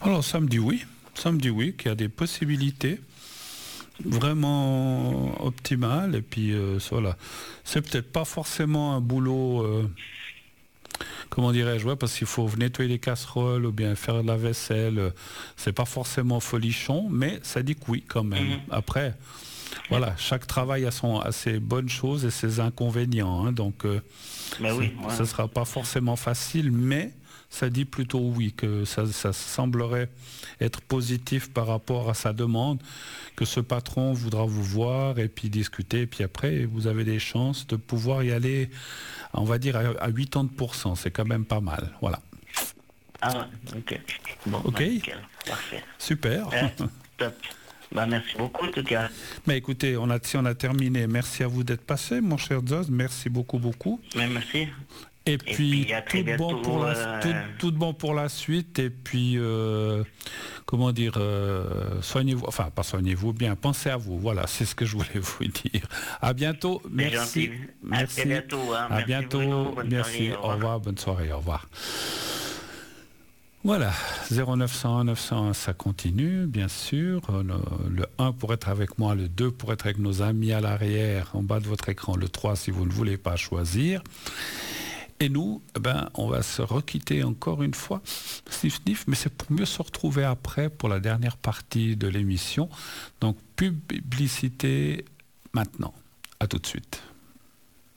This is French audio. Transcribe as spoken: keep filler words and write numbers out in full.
Alors ça me dit oui, ça me dit oui, qu'il y a des possibilités vraiment optimales. Et puis euh, voilà, c'est peut-être pas forcément un boulot, euh, comment dirais-je, ouais, parce qu'il faut nettoyer les casseroles ou bien faire de la vaisselle. euh, C'est pas forcément folichon, mais ça dit que oui quand même. Mhm. Après, voilà, chaque travail a, son, a ses bonnes choses et ses inconvénients. Hein, donc, euh, Ben oui, ouais. ce ne sera pas forcément facile, mais ça dit plutôt oui, que ça, ça semblerait être positif par rapport à sa demande, que ce patron voudra vous voir et puis discuter. Et puis après, vous avez des chances de pouvoir y aller, on va dire, à, à quatre-vingts pour cent. C'est quand même pas mal. Voilà. Ah ouais, ok. Bon, OK, bah, nickel, parfait. super. Hein, top. Bah, merci beaucoup en tout cas. Mais écoutez, on a, si on a terminé, merci à vous d'être passé, mon cher Zoz. Merci beaucoup, beaucoup. Mais merci. Et Et puis, puis, à très tout, de bon bientôt, pour la, euh, tout, tout de bon pour la suite. Et puis, euh, comment dire, euh, soignez-vous, enfin, pas soignez-vous bien, pensez à vous. Voilà, c'est ce que je voulais vous dire. À bientôt. C'est Merci. gentil. À Merci. très bientôt, hein. À Merci bientôt. Bruno. Bonne Merci. soirée, au Au revoir. revoir. Bonne soirée. Au revoir. Voilà, zéro neuf cent un neuf cent un, ça continue, bien sûr. Le, le un pour être avec moi, le deux pour être avec nos amis à l'arrière, en bas de votre écran, le trois si vous ne voulez pas choisir. Et nous, eh ben, on va se requitter encore une fois, sniff sniff, mais c'est pour mieux se retrouver après pour la dernière partie de l'émission. Donc, publicité maintenant. À tout de suite.